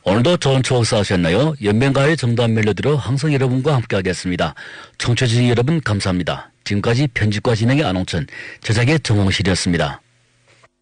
오늘도 좋은 추억 쌓으셨나요? 연변가의 정다운 멜로디로 항상 여러분과 함께하겠습니다. 청취해주신 여러분 감사합니다. 지금까지 편집과 진행의 안홍천, 제작의 정홍실이었습니다.